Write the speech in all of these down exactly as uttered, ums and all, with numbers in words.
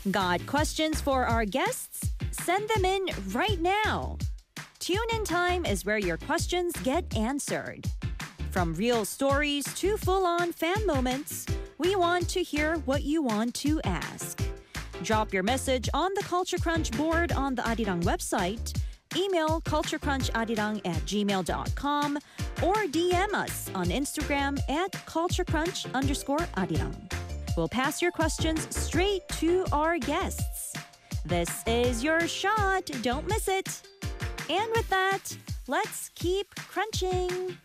Got questions for our guests? Send them in right now. Tune in time is where your questions get answered. From real stories to full-on fan moments, we want to hear what you want to ask. Drop your message on the Culture Crunch board on the Arirang website, email culturecruncharirang at gmail dot com, or D M us on Instagram at culturecrunch underscore arirang. We'll pass your questions straight to our guests. This is your shot. Don't miss it. And with that, let's keep crunching.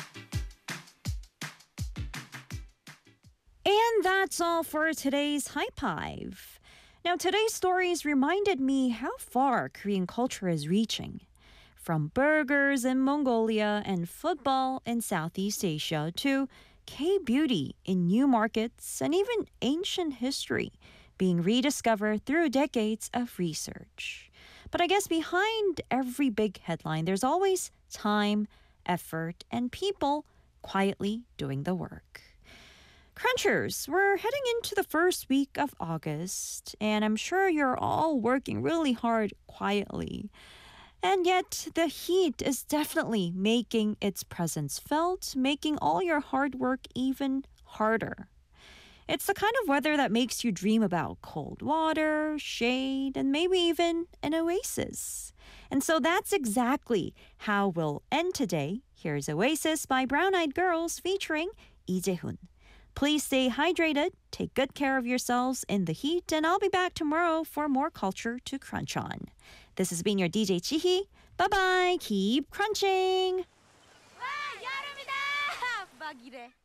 And that's all for today's Hype Hive. Now, today's stories reminded me how far Korean culture is reaching. From burgers in Mongolia and football in Southeast Asia to K-beauty in new markets and even ancient history being rediscovered through decades of research. But I guess behind every big headline, there's always time, effort, and people quietly doing the work. Crunchers, we're heading into the first week of August, and I'm sure you're all working really hard quietly. And yet, the heat is definitely making its presence felt, making all your hard work even harder. It's the kind of weather that makes you dream about cold water, shade, and maybe even an oasis. And so that's exactly how we'll end today. Here's Oasis by Brown Eyed Girls featuring Lee Jae-hoon. Please stay hydrated, take good care of yourselves in the heat, and I'll be back tomorrow for more culture to crunch on. This has been your D J Chihi. Bye-bye. Keep crunching. 와, 여름이다! 막 이래.